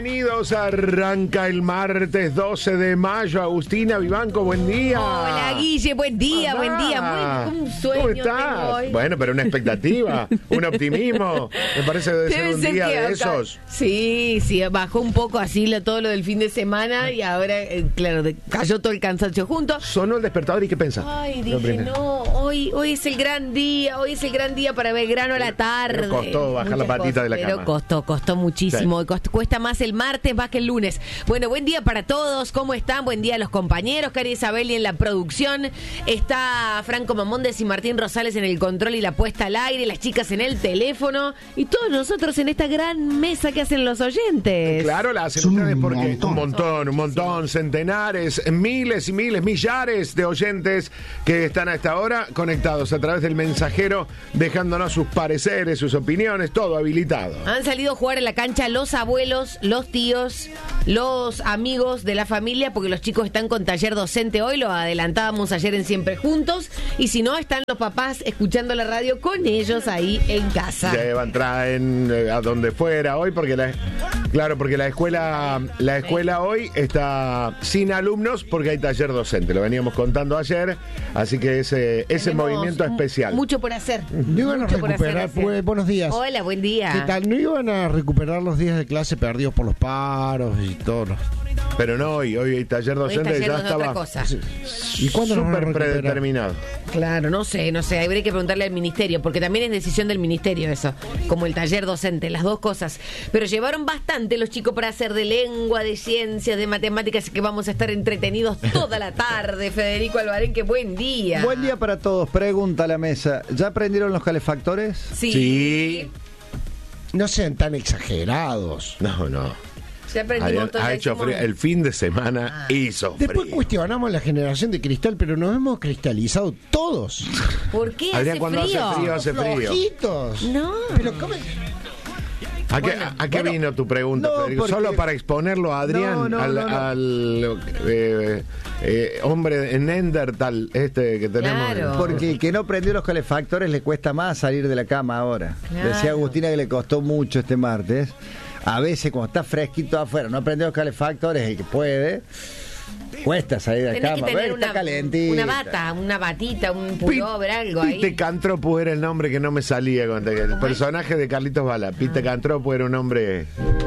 Bienvenidos, arranca el martes 12 de mayo. Agustina Vivanco, buen día. Hola, Guille, buen día, buen día. Muy un sueño. ¿Cómo estás? Hoy. Bueno, pero una expectativa, un optimismo. Me parece que debe ser un día de acá, esos. Sí, bajó un poco así todo lo del fin de semana y ahora, claro, cayó todo el cansancio junto. Sonó el despertador y ¿qué pensás? Ay, dije, no, hoy es el gran día, para Belgrano a la tarde. Pero costó bajar la patita de la cama. Pero costó muchísimo. Sí. Cuesta más el martes más que el lunes. Bueno, buen día para todos. ¿Cómo están? Buen día a los compañeros. Cari Isabeli en la producción. Está Franco Mamondes y Martín Rosales en el control y la puesta al aire. Las chicas en el teléfono. Y todos nosotros en esta gran mesa que hacen los oyentes. Claro, la hacen ustedes porque un montón, centenares, miles y miles, millares de oyentes que están a esta hora conectados a través del mensajero, dejándonos sus pareceres, sus opiniones, todo habilitado. Han salido a jugar en la cancha los abuelos, los tíos, los amigos de la familia, porque los chicos están con taller docente hoy, lo adelantábamos ayer en Siempre Juntos, y si no, están los papás escuchando la radio con ellos ahí en casa. Traen a donde fuera hoy, porque la escuela hoy está sin alumnos porque hay taller docente, lo veníamos contando ayer, así que ese movimiento especial. Mucho por hacer. No iban a recuperar, buenos días. Hola, buen día. ¿Qué tal? ¿No iban a recuperar los días de clase perdidos por los paros y todo? Pero no hoy hay taller docente, ya estaba ¿Y cuándo súper predeterminado? Claro, no sé, habría que preguntarle al ministerio, porque también es decisión del ministerio eso, como el taller docente, las dos cosas. Pero llevaron bastante los chicos para hacer de lengua, de ciencias, de matemáticas, que vamos a estar entretenidos toda la tarde. Federico Albarén, que buen día. Buen día para todos. Pregunta a la mesa, ¿ya aprendieron los calefactores? Sí. No sean tan exagerados. No. Ha hecho frío. El fin de semana hizo frío. Después cuestionamos la generación de cristal, pero nos hemos cristalizado todos. ¿Por qué Adrián, hace cuando frío? hace frío. Flojitos. No. Pero ¿cómo? ¿A qué vino tu pregunta, Federico? porque... Solo para exponerlo a Adrián, al hombre de Neandertal que tenemos. Claro. Porque el que no prendió los calefactores le cuesta más salir de la cama ahora. Claro. Decía Agustina que le costó mucho este martes. A veces cuando está fresquito afuera, no prendió los calefactores, el que puede, cuesta salir de la Tenés cama. que tener está calentita. una bata, una batita, un pullover, algo ahí. Pite Cantropu era el nombre que no me salía. El personaje de Carlitos Bala. Pite Cantropu era un nombre...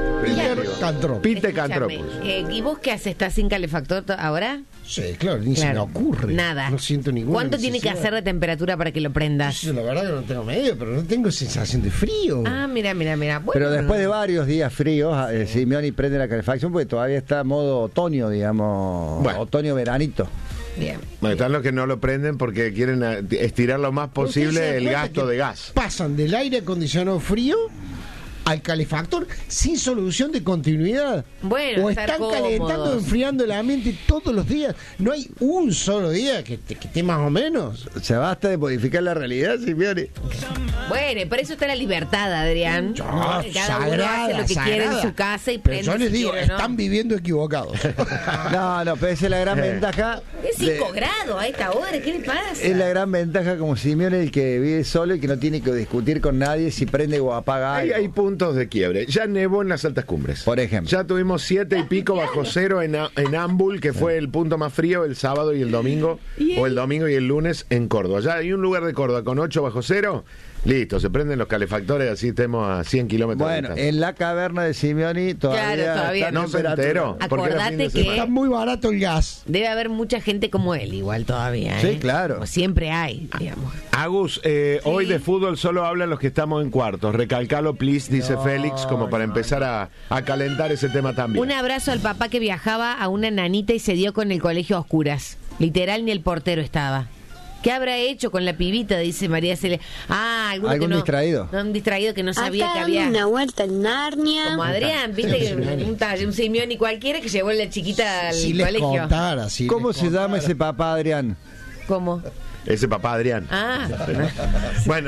Pite Cantropus. ¿Y vos qué haces? ¿Estás sin calefactor ahora? Sí, claro, ni se me ocurre. Nada. No siento ninguna ¿Cuánto tiene que hacer de temperatura para que lo prendas? La verdad que no tengo medio, pero no tengo sensación de frío. Ah, mira. Bueno, pero después de varios días fríos, Simeoni prende la calefacción porque todavía está en modo otoño, digamos. Bueno. Otoño-veranito. Bien. Bueno, están los que no lo prenden porque quieren estirar lo más posible el gasto de gas. Pasan del aire acondicionado frío al calefactor sin solución de continuidad. Bueno, o están calentando, enfriando el ambiente todos los días. No hay un solo día que esté más o menos. Se basta de modificar la realidad, Simeoni. Bueno, por eso está la libertad, Adrián. Cada uno hace lo que quiere en su casa y prende. Pero yo les digo, quiere, ¿no? Están viviendo equivocados. No, pero esa es la gran ventaja. Es 5 grados a esta hora, ¿qué le pasa? Es la gran ventaja como Simeoni, el que vive solo y que no tiene que discutir con nadie si prende o apaga algo. Hay puntos de quiebre. Ya nevó en las altas cumbres. Por ejemplo. Ya tuvimos 7 y pico bajo cero en Ambul, que fue el punto más frío el sábado y el domingo, o el domingo y el lunes en Córdoba. Ya hay un lugar de Córdoba con 8 bajo cero. Listo, se prenden los calefactores, así estemos a 100 kilómetros. Bueno, en la caverna de Simeoni todavía está no se enteró. Acordate que está muy barato el gas. Debe haber mucha gente como él igual todavía. Sí, claro. Como siempre hay, digamos. Agus, hoy de fútbol solo hablan los que estamos en cuartos. Recalcalo, please, dice Félix, como para empezar a calentar ese tema también. Un abrazo al papá que viajaba a una nanita y se dio con el colegio a oscuras. Literal, ni el portero estaba. ¿Qué habrá hecho con la pibita? Dice María Cele. ¿Algún distraído? Un distraído que no sabía que había. Una vuelta en Narnia. Como Adrián, viste, un Simeoni cualquiera que llevó a la chiquita al colegio. ¿Cómo se llama ese papá, Adrián? ¿Cómo? Ese papá Adrián. Bueno,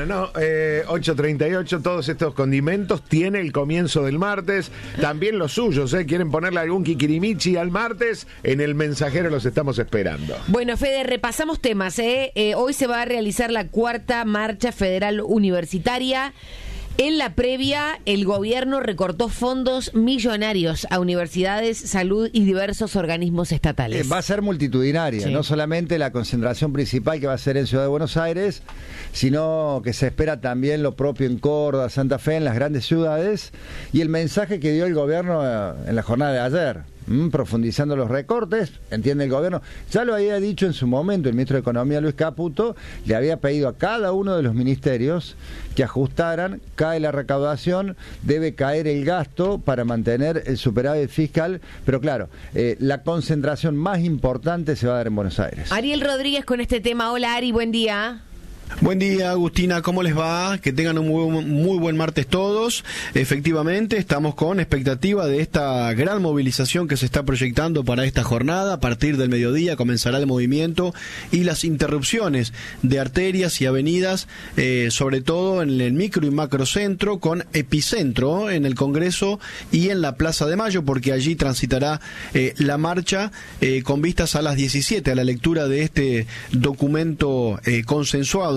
8:38, todos estos condimentos tiene el comienzo del martes, también los suyos, quieren ponerle algún kikirimichi al martes, en el mensajero los estamos esperando. Bueno, Fede, repasamos temas, hoy se va a realizar la 4ª Marcha Federal Universitaria. En la previa, el gobierno recortó fondos millonarios a universidades, salud y diversos organismos estatales. Va a ser multitudinaria, Sí. no solamente la concentración principal que va a ser en Ciudad de Buenos Aires, sino que se espera también lo propio en Córdoba, Santa Fe, en las grandes ciudades, y el mensaje que dio el gobierno en la jornada de ayer. Profundizando los recortes, entiende el gobierno, ya lo había dicho en su momento el ministro de Economía Luis Caputo, le había pedido a cada uno de los ministerios que ajustaran, cae la recaudación, debe caer el gasto para mantener el superávit fiscal, pero claro, la concentración más importante se va a dar en Buenos Aires. Ariel Rodríguez con este tema. Hola Ari, buen día. Buen día, Agustina, ¿cómo les va? Que tengan un muy buen martes todos. Efectivamente, estamos con expectativa de esta gran movilización que se está proyectando para esta jornada. A partir del mediodía comenzará el movimiento y las interrupciones de arterias y avenidas, sobre todo en el micro y macrocentro, con epicentro en el Congreso y en la Plaza de Mayo, porque allí transitará la marcha con vistas a las 17, a la lectura de este documento consensuado